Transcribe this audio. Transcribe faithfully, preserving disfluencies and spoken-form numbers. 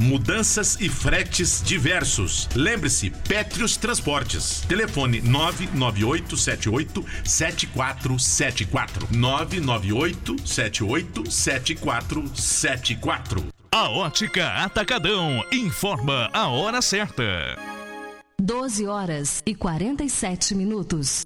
mudanças e fretes diversos. Lembre-se, Pétrios Transportes. Telefone nove nove oito sete oito sete quatro sete quatro. nove nove oito sete oito sete quatro sete quatro. A Ótica Atacadão informa a hora certa. doze horas e quarenta e sete minutos.